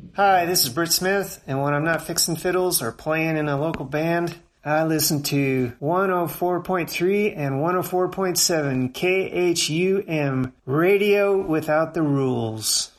Hi, this is Britt Smith, and when I'm not fixing fiddles or playing in a local band, I listen to 104.3 and 104.7 KHUM, Radio Without the Rules.